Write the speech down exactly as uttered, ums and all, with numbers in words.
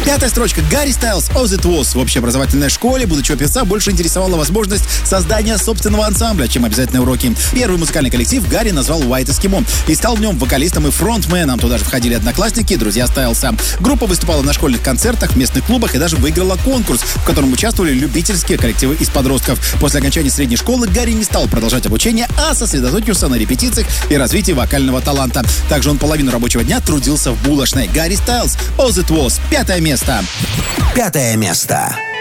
Пятая строчка. Гарри Стайлз «As It Was». В общеобразовательной школе будущего певца больше интересовала возможность создания собственного ансамбля, чем обязательные уроки. Первый музыкальный коллектив Гарри назвал White Eskimo и стал в нем вокалистом и фронтменом. Туда же входили одноклассники и друзья Стайлза. Группа выступала на школьных концертах, в местных клубах и даже выиграла конкурс, в котором участвовали любительские коллективы из подростков. После окончания средней школы Гарри не стал продолжать обучение, а сосредоточился на репетициях и развитии вокального таланта. Также он половину рабочего дня трудился в булочной. Гарри Стайлз «As It Was». Пятое место. Пятое место.